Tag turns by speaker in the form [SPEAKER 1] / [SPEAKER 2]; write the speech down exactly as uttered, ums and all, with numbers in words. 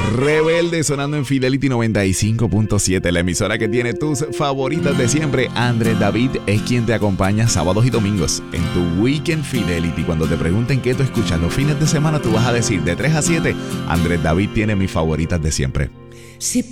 [SPEAKER 1] Rebelde sonando en Fidelity noventa y cinco punto siete, la emisora que tiene tus favoritas de siempre. Andrés David es quien te acompaña sábados y domingos en tu Weekend Fidelity. Cuando te pregunten qué tú escuchas los fines de semana, tú vas a decir de tres a siete, Andrés David tiene mis favoritas de siempre.
[SPEAKER 2] Si